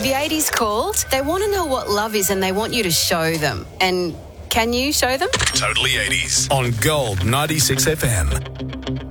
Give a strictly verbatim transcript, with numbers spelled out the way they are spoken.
The eighties called. They want to know what love is and they want you to show them. And can you show them? Totally eighties on Gold ninety-six F M.